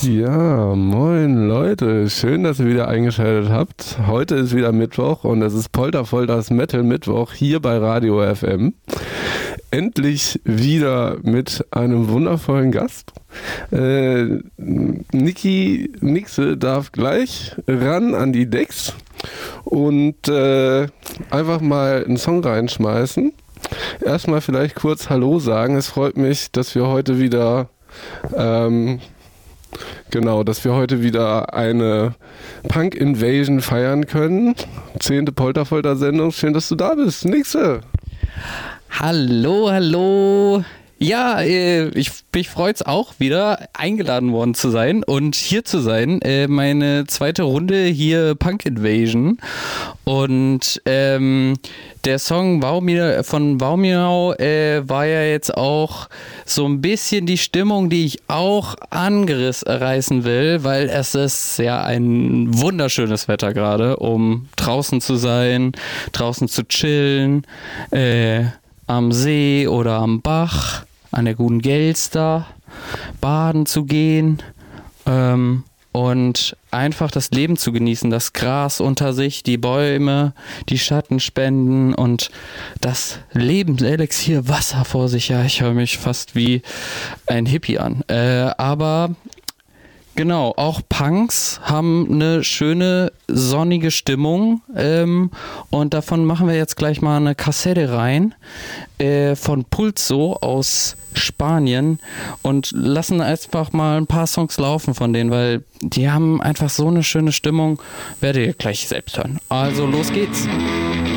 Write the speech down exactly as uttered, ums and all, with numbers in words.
Ja, moin Leute, schön, dass ihr wieder eingeschaltet habt. Heute ist wieder Mittwoch und es ist poltervoll das Metal-Mittwoch hier bei Radio F M. Endlich wieder mit einem wundervollen Gast. Äh, Niki Nixe darf gleich ran an die Decks und äh, einfach mal einen Song reinschmeißen. Erstmal vielleicht kurz Hallo sagen. Es freut mich, dass wir heute wieder ähm, genau, dass wir heute wieder eine Punk Invasion feiern können. Zehnte Polterfolter-Sendung. Schön, dass du da bist. Nixe. Hallo, hallo. Ja, äh, ich, mich freut es auch wieder, eingeladen worden zu sein und hier zu sein. Äh, meine zweite Runde hier Punk Invasion. Und ähm, der Song Baumir, von Baumirau äh, war ja jetzt auch so ein bisschen die Stimmung, die ich auch anreißen will, weil es ist ja ein wunderschönes Wetter gerade, um draußen zu sein, draußen zu chillen, äh, am See oder am Bach, an der guten Gelster, baden zu gehen ähm, und einfach das Leben zu genießen, das Gras unter sich, die Bäume, die Schatten spenden und das Lebenselixier Wasser vor sich. Ja, ich höre mich fast wie ein Hippie an. Äh, aber genau, auch Punks haben eine schöne, sonnige Stimmung ähm, und davon machen wir jetzt gleich mal eine Kassette rein äh, von Pulso aus Spanien und lassen einfach mal ein paar Songs laufen von denen, weil die haben einfach so eine schöne Stimmung, werdet ihr gleich selbst hören. Also los geht's.